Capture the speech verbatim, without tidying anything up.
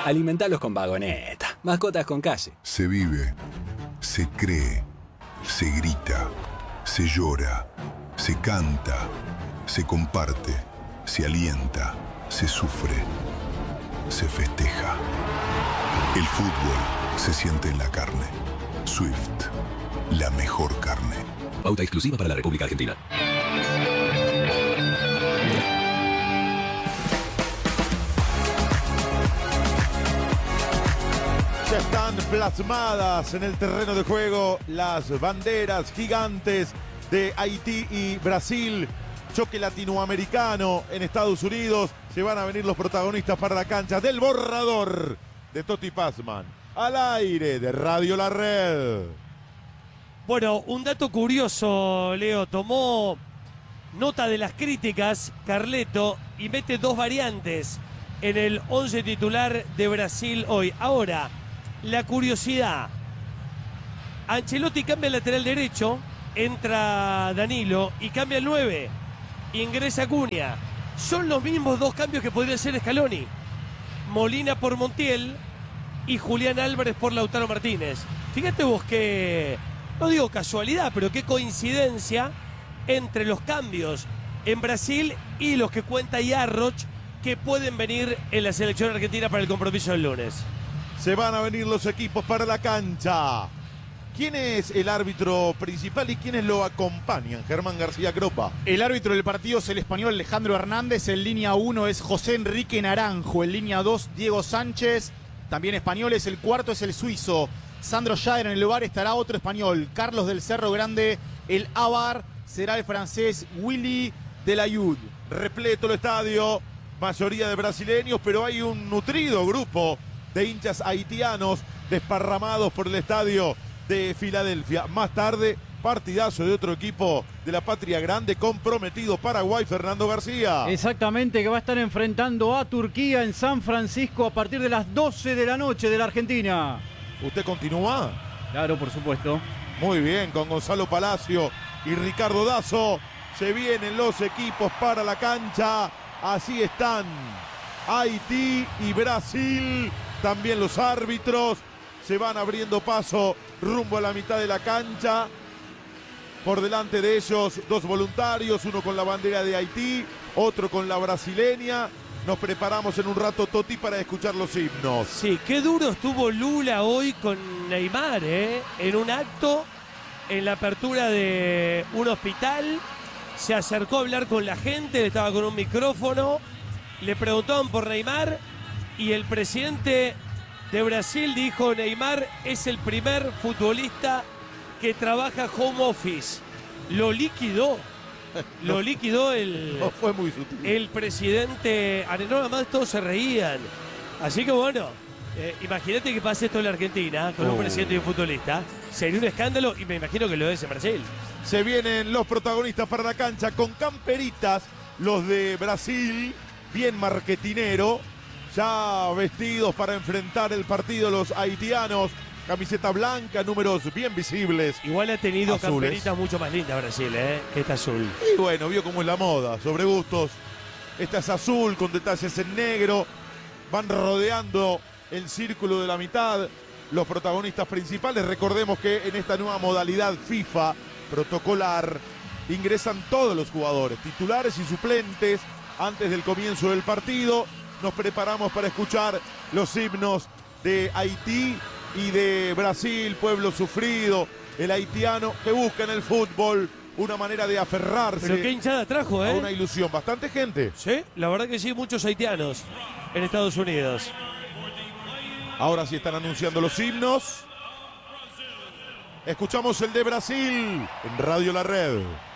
Alimentalos con Vagoneta. Mascotas con calle. Se vive, se cree, se grita, se llora, se canta, se comparte, se alienta, se sufre, se festeja. El fútbol se siente en la carne. Swift, la mejor carne. Pauta exclusiva para la República Argentina. Ya están plasmadas en el terreno de juego las banderas gigantes de Haití y Brasil. Choque latinoamericano en Estados Unidos. Se van a venir los protagonistas para la cancha del borrador de Toti Pazman. Al aire de Radio La Red. Bueno, un dato curioso, Leo. Tomó nota de las críticas Carleto y mete dos variantes en el once titular de Brasil hoy. Ahora, la curiosidad. Ancelotti cambia el lateral derecho, entra Danilo y cambia el nueve. Ingresa Cunha. Son los mismos dos cambios que podría hacer Scaloni. Molina por Montiel y Julián Álvarez por Lautaro Martínez. Fíjate vos que, no digo casualidad, pero qué coincidencia entre los cambios en Brasil y los que cuenta Yarroch que pueden venir en la selección argentina para el compromiso del lunes. Se van a venir los equipos para la cancha. ¿Quién es el árbitro principal y quiénes lo acompañan? Germán García Gropa. El árbitro del partido es el español Alejandro Hernández. En línea uno es José Enrique Naranjo. En línea dos, Diego Sánchez. También españoles. El cuarto es el suizo Sandro Schaier. En el lugar estará otro español, Carlos del Cerro Grande. El Avar será el francés Willy Delayud. Repleto el estadio, mayoría de brasileños, pero hay un nutrido grupo de hinchas haitianos desparramados por el estadio de Filadelfia. Más tarde, partidazo de otro equipo de la patria grande, comprometido Paraguay, Fernando García. Exactamente, que va a estar enfrentando a Turquía en San Francisco a partir de las doce de la noche de la Argentina. ¿Usted continúa? Claro, por supuesto. Muy bien, con Gonzalo Palacio y Ricardo Dazo. Se vienen los equipos para la cancha. Así están Haití y Brasil. También los árbitros se van abriendo paso rumbo a la mitad de la cancha. Por delante de ellos, dos voluntarios, uno con la bandera de Haití, otro con la brasileña. Nos preparamos en un rato, Toti, para escuchar los himnos. Sí, qué duro estuvo Lula hoy con Neymar, ¿eh? En un acto, en la apertura de un hospital, se acercó a hablar con la gente, estaba con un micrófono, le preguntaban por Neymar y el presidente de Brasil dijo: Neymar es el primer futbolista que trabaja home office. Lo liquidó. Lo liquidó el, no fue muy sutil. el presidente. Nada más todos se reían. Así que bueno, eh, imagínate que pase esto en la Argentina con oh. un presidente y un futbolista. Sería un escándalo y me imagino que lo es en Brasil. Se vienen los protagonistas para la cancha con camperitas, los de Brasil, bien marketinero, ya vestidos para enfrentar el partido los haitianos. Camiseta blanca, números bien visibles. Igual ha tenido azules. Camperitas mucho más lindas Brasil, ¿eh? Que esta azul. Y bueno, vio cómo es la moda, sobre gustos. Esta es azul con detalles en negro. Van rodeando el círculo de la mitad los protagonistas principales. Recordemos que en esta nueva modalidad FIFA protocolar ingresan todos los jugadores, titulares y suplentes, antes del comienzo del partido. Nos preparamos para escuchar los himnos de Haití y de Brasil, pueblo sufrido, el haitiano que busca en el fútbol una manera de aferrarse. Pero qué hinchada trajo, ¿eh? A una ilusión. Bastante gente. Sí, la verdad que sí, muchos haitianos en Estados Unidos. Ahora sí están anunciando los himnos. Escuchamos el de Brasil en Radio La Red.